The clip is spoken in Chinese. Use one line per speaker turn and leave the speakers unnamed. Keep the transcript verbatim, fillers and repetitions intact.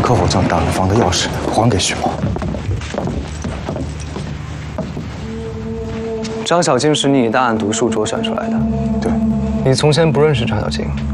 可否将大门房的钥匙还给徐某？
张小静是你以大案毒术卓选出来的。
对，
你从前不认识张小静，